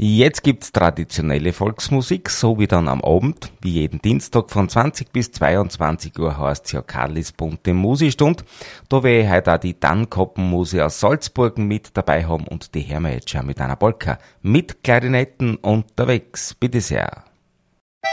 Jetzt gibt's traditionelle Volksmusik, so wie dann am Abend, wie jeden Dienstag von 20 bis 22 Uhr heisst's ja Karlis bunte Musikstund. Da will ich heute auch die Tannkoppenmusik aus Salzburg mit dabei haben und die hören wir jetzt schon mit einer Polka. Mit Klarinetten unterwegs. Bitte sehr.